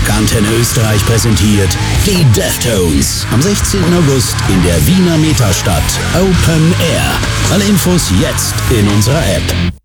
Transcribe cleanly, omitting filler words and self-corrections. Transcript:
Rock Antenne Österreich präsentiert die Deftones. Am 16. August in der Wiener Metastadt. Open Air. Alle Infos jetzt in unserer App.